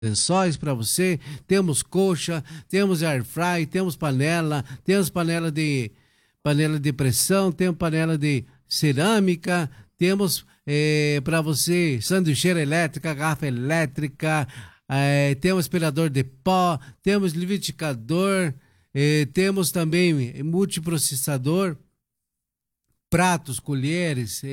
lençóis para você, temos colcha, temos air fry, temos panela de pressão, temos panela de cerâmica, temos para você sanduicheira elétrica, garrafa elétrica, temos aspirador de pó, temos liquidificador, temos também multiprocessador, pratos, colheres,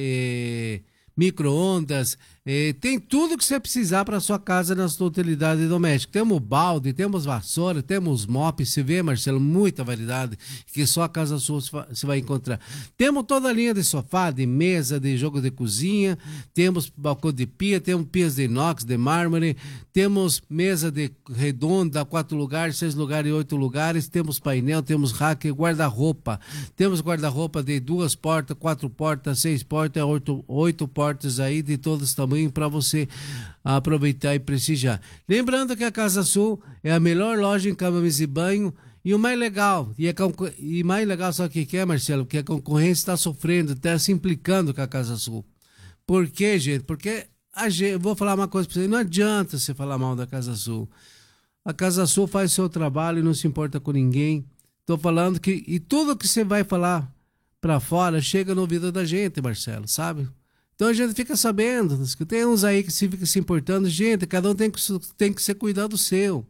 micro-ondas, tem tudo que você precisar para sua casa na sua utilidade doméstica. Temos balde, temos vassoura, temos mop, você vê, Marcelo, muita variedade que só a Casa Sul você vai encontrar. Temos toda a linha de sofá, de mesa, de jogo de cozinha, temos balcão de pia, temos pias de inox, de mármore, temos mesa de redonda, 4 lugares, 6 lugares e 8 lugares, temos painel, temos rack, guarda-roupa. Temos guarda-roupa de 2 portas, 4 portas, 6 portas, 8 portas aí de todos os tamanhos para você aproveitar e prestigiar. Lembrando que a Casa Sul é a melhor loja em cama, mesa e banho. E o mais legal, mais legal sabe o que é, Marcelo? Que a concorrência está sofrendo, está se implicando com a Casa Sul. Por quê, gente? Porque eu vou falar uma coisa para você, não adianta você falar mal da Casa Sul. A Casa Sul faz o seu trabalho e não se importa com ninguém. Estou falando que, e tudo que você vai falar para fora chega no ouvido da gente, Marcelo, sabe? Então a gente fica sabendo, tem uns aí que fica se importando, gente, cada um tem que se cuidar do seu.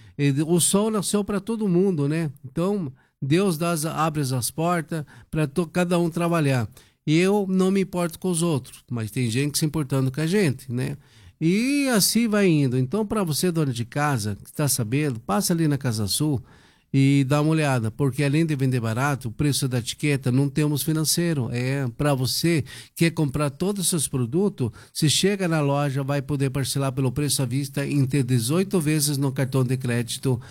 O sol nasceu para todo mundo, né? Então Deus abre as portas para cada um trabalhar. Eu não me importo com os outros, mas tem gente se importando com a gente, né? E assim vai indo. Então, para você, dona de casa, que está sabendo, passa ali na Casa Sul e dá uma olhada, porque além de vender barato, o preço da etiqueta não temos financeiro. Para você que quer comprar todos os seus produtos, se chega na loja, vai poder parcelar pelo preço à vista em ter 18 vezes no cartão de crédito,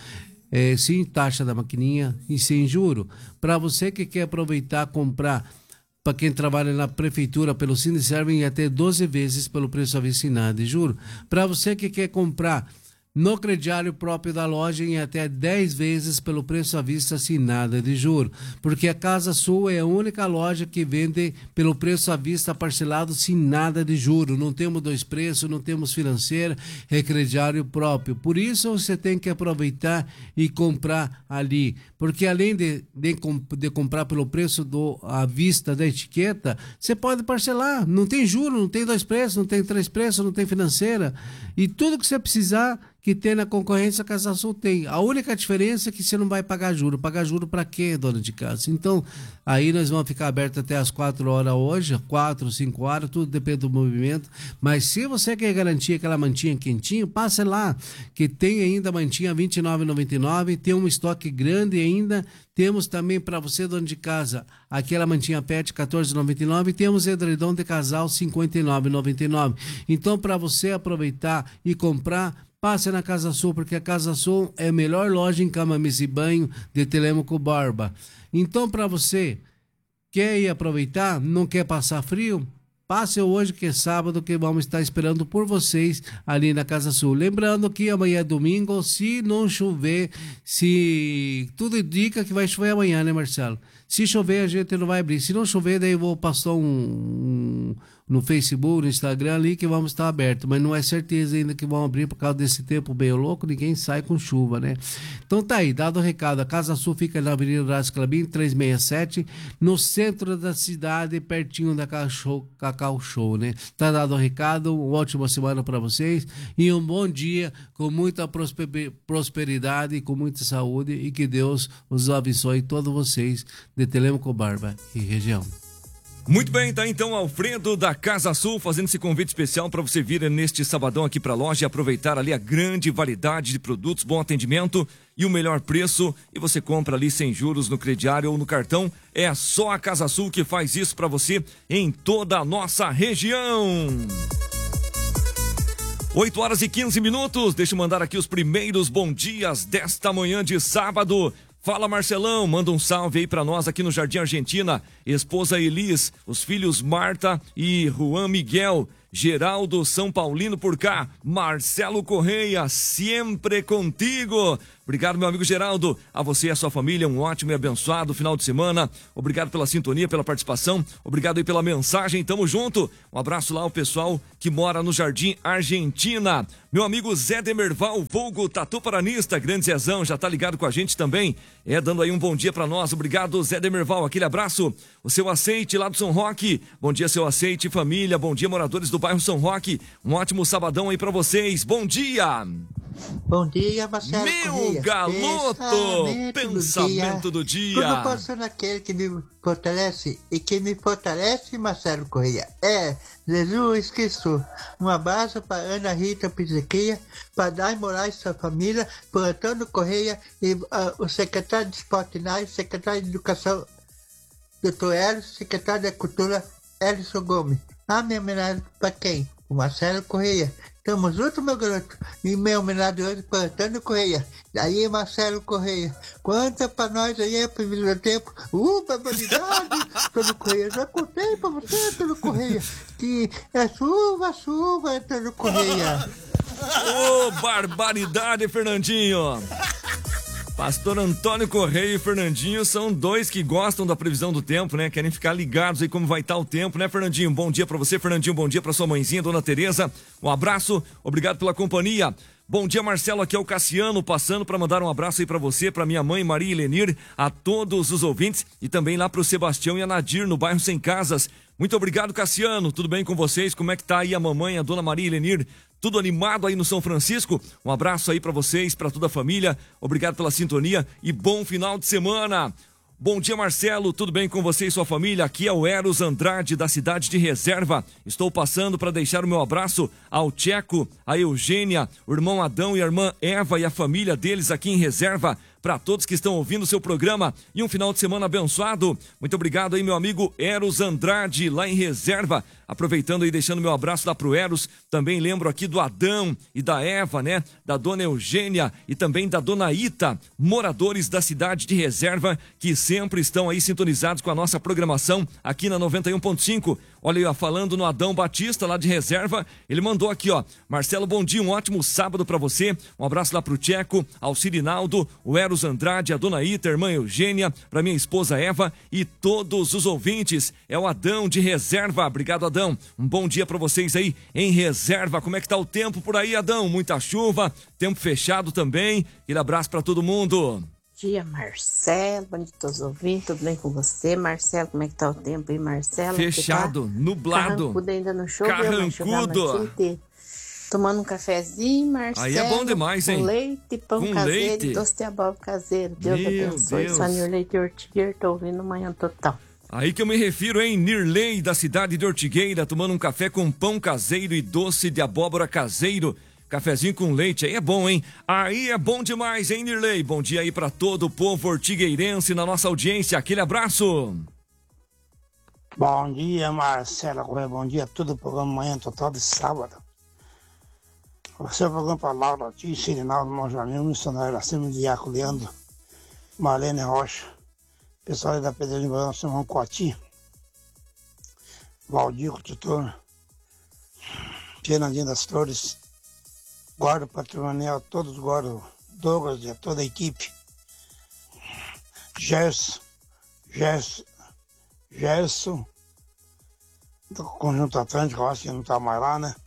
sem taxa da maquininha e sem juro. Para você que quer aproveitar, comprar, para quem trabalha na prefeitura pelo Sindicerve, em até 12 vezes pelo preço à vista e nada de juro. Para você que quer comprar no crediário próprio da loja em até 10 vezes pelo preço à vista sem nada de juro. Porque a Casa Sul é a única loja que vende pelo preço à vista parcelado sem nada de juro. Não temos 2 preços, não temos financeira, é crediário próprio. Por isso você tem que aproveitar e comprar ali. Porque além de comprar pelo preço à vista da etiqueta, você pode parcelar. Não tem juro, não tem 2 preços, não tem 3 preços, não tem financeira. E tudo que você precisar que tem na concorrência, a Casa Sul tem. A única diferença é que você não vai pagar juro. Pagar juro para quê, dona de casa? Então, aí nós vamos ficar abertos até as 4 horas hoje, 4, 5 horas, tudo depende do movimento. Mas se você quer garantir aquela mantinha quentinha, passe lá, que tem ainda mantinha R$ 29,99, tem um estoque grande ainda. Temos também para você, dona de casa, aquela mantinha pet R$ 14,99 e temos edredom de casal R$ 59,99. Então, para você aproveitar e comprar, passe na Casa Sul, porque a Casa Sul é a melhor loja em cama, mesa e banho de Telêmaco Borba. Então, para você quer ir aproveitar, não quer passar frio, passe hoje, que é sábado, que vamos estar esperando por vocês ali na Casa Sul. Lembrando que amanhã é domingo, se não chover, se tudo indica que vai chover amanhã, né, Marcelo? Se chover, a gente não vai abrir. Se não chover, daí eu vou passar no Facebook, no Instagram ali, que vamos estar abertos. Mas não é certeza ainda que vão abrir por causa desse tempo bem louco, ninguém sai com chuva, né? Então tá aí, dado o recado. A Casa Sul fica na Avenida Horácio Clabin, 367, no centro da cidade, pertinho da Cacau Show, né? Tá dado o recado, uma ótima semana para vocês e um bom dia, com muita prosperidade, com muita saúde, e que Deus os abençoe, todos vocês de Telêmaco Borba e região. Muito bem, tá então Alfredo da Casa Sul fazendo esse convite especial para você vir neste sabadão aqui para a loja e aproveitar ali a grande variedade de produtos, bom atendimento e o melhor preço, e você compra ali sem juros no crediário ou no cartão. É só a Casa Sul que faz isso para você em toda a nossa região. 8 horas e 15 minutos, deixa eu mandar aqui os primeiros bom dias desta manhã de sábado. Fala, Marcelão, manda um salve aí pra nós aqui no Jardim Argentina, esposa Elis, os filhos Marta e Juan Miguel, Geraldo São Paulino por cá, Marcelo Correia, sempre contigo. Obrigado, meu amigo Geraldo. A você e a sua família, um ótimo e abençoado final de semana. Obrigado pela sintonia, pela participação. Obrigado aí pela mensagem. Tamo junto. Um abraço lá ao pessoal que mora no Jardim Argentina. Meu amigo Zé Demerval, vulgo Tatu Paranista, grande Zezão, já tá ligado com a gente também. Dando aí um bom dia pra nós. Obrigado, Zé Demerval. Aquele abraço. O seu Aceite lá do São Roque. Bom dia, seu Aceite, família. Bom dia, moradores do bairro São Roque. Um ótimo sabadão aí pra vocês. Bom dia. Bom dia, Marcelo Meu Correia. galoto, pensamento do dia. Tudo passando aquele que me fortalece e que me fortalece, Marcelo Correia. Jesus Cristo. Um abraço para Ana Rita Pizequia, para Dai Moraes e sua família, para Antônio Correia e o secretário de Esporte Nai, secretário de Educação, Dr. Hélio, secretário da Cultura, Elison Gomes. A minha homenagem para quem? O Marcelo Correia. Tamo junto, meu garoto. E minha homenagem hoje para Antônio Correia. Aí, Marcelo Correia. Conta pra nós aí, primeiro tempo. Barbaridade. Antônio Correia. Já contei pra você, Antônio Correia, que é chuva, Antônio Correia. Barbaridade, Fernandinho. Pastor Antônio Correia e Fernandinho são dois que gostam da previsão do tempo, né? Querem ficar ligados aí como vai estar o tempo, né, Fernandinho? Bom dia pra você, Fernandinho. Bom dia pra sua mãezinha, Dona Tereza. Um abraço, obrigado pela companhia. Bom dia, Marcelo, aqui é o Cassiano, passando para mandar um abraço aí para você, para minha mãe Maria Helenir, a todos os ouvintes e também lá para o Sebastião e a Nadir no bairro Sem Casas. Muito obrigado, Cassiano, tudo bem com vocês? Como é que tá aí a mamãe, a Dona Maria Helenir? Tudo animado aí no São Francisco? Um abraço aí para vocês, para toda a família, obrigado pela sintonia e bom final de semana. Bom dia, Marcelo, tudo bem com você e sua família? Aqui é o Eros Andrade, da cidade de Reserva. Estou passando para deixar o meu abraço ao Tcheco, a Eugênia, o irmão Adão e a irmã Eva e a família deles aqui em Reserva. Para todos que estão ouvindo o seu programa e um final de semana abençoado. Muito obrigado aí, meu amigo Eros Andrade, lá em Reserva. Aproveitando e deixando meu abraço lá pro Eros, também lembro aqui do Adão e da Eva, né? Da dona Eugênia e também da dona Ita, moradores da cidade de Reserva, que sempre estão aí sintonizados com a nossa programação aqui na 91.5. Olha aí, ó, falando no Adão Batista, lá de Reserva, ele mandou aqui, ó: Marcelo, bom dia, um ótimo sábado pra você. Um abraço lá pro Tcheco, ao Cirinaldo, o Eros Andrade, a dona Ita, a irmã Eugênia, pra minha esposa Eva e todos os ouvintes. É o Adão de Reserva. Obrigado, Adão. Um bom dia pra vocês aí em Reserva. Como é que tá o tempo por aí, Adão? Muita chuva, tempo fechado também. Aquele abraço pra todo mundo. Dia, Marcelo, bom dia a todos os ouvintes, tudo bem com você? Marcelo, como é que tá o tempo aí, Marcelo? Fechado, tá? nublado. Carrancudo, ainda não choveu, Carrancudo. Tomando um cafezinho, Marcelo. Aí é bom demais, hein? Com leite, pão com caseiro leite. e doce de abóbora caseiro. Deus Meu abençoe. Deus. Sou a Nirley de Ortigueira, tô ouvindo Manhã Total. Aí que eu me refiro, hein? Nirley, da cidade de Ortigueira, tomando um café com pão caseiro e doce de abóbora caseiro. Cafezinho com leite, aí é bom, hein? Aí é bom demais, hein, Nirley? Bom dia aí pra todo o povo ortigueirense na nossa audiência. Aquele abraço. Bom dia, Marcelo. Bom dia a todo o programa Manhã Total de sábado. Você é o programa para Laura Tio, Cirinaldo, Monjanil, missionário acima de Iaco Leandro, Marlene Rocha, pessoal aí da Pedrinha, nós chamamos Coati, Valdir, tutor, Fernandinho das Flores, guarda patrimonial, todos os guardas, Douglas e toda a equipe, Gerson, do Conjunto Atlântico, eu acho que não está mais lá, né?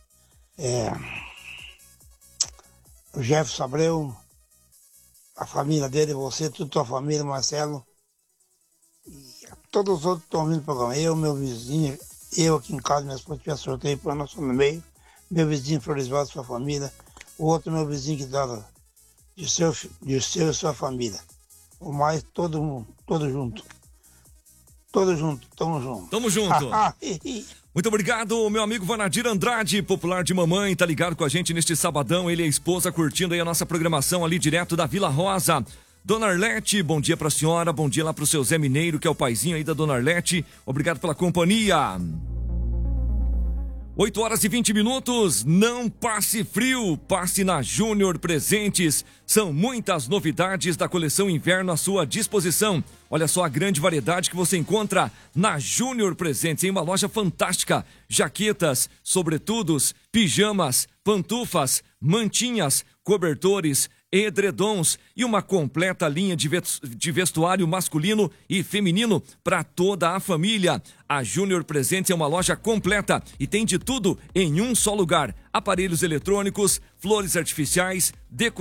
O Jefferson Abreu, a família dele, você, toda a tua família, Marcelo, e todos os outros que estão ouvindo o programa. Eu, meu vizinho, eu aqui em casa, minha esposa tiver sorteio para nós no meio, meu vizinho Floresvaldo, sua família, o outro meu vizinho que dava de seu e sua família. O mais, todo mundo, todo junto. Todos juntos, tamo junto. Tamo junto. Muito obrigado, meu amigo Vanadir Andrade, popular de mamãe, tá ligado com a gente neste sabadão, ele e a esposa curtindo aí a nossa programação ali direto da Vila Rosa. Dona Arlete, bom dia pra senhora, bom dia lá pro seu Zé Mineiro, que é o paizinho aí da Dona Arlete, obrigado pela companhia. 8h20, não passe frio, passe na Júnior Presentes. São muitas novidades da coleção inverno à sua disposição. Olha só a grande variedade que você encontra na Júnior Presentes, em uma loja fantástica. Jaquetas, sobretudos, pijamas, pantufas, mantinhas, cobertores, edredons e uma completa linha de vestuário masculino e feminino para toda a família. A Júnior Presentes é uma loja completa e tem de tudo em um só lugar. Aparelhos eletrônicos, flores artificiais, decorações